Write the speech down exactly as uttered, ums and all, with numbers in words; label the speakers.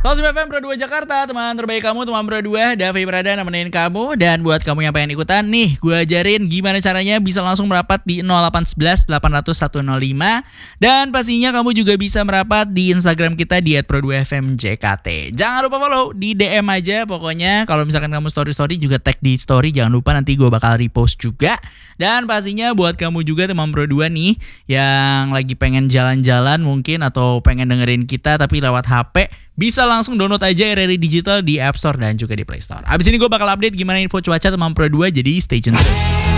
Speaker 1: Halo Sobat F M Pro dua Jakarta, teman terbaik kamu, teman Pro dua, Davi Prada nemenin kamu. Dan buat kamu yang pengen ikutan nih, gue ajarin gimana caranya bisa langsung merapat di nol delapan satu satu delapan nol nol satu nol lima. Dan pastinya kamu juga bisa merapat di Instagram kita di et pro dua f m j k t. Jangan lupa follow, di D M aja pokoknya. Kalau misalkan kamu story-story juga tag di story, jangan lupa nanti gue bakal repost juga. Dan pastinya buat kamu juga teman Pro dua nih, yang lagi pengen jalan-jalan mungkin atau pengen dengerin kita tapi lewat H P, bisa langsung download aja R R I Digital di App Store dan juga di Play Store. Abis ini gue bakal update gimana info cuaca teman Pro dua, jadi stay tune terus.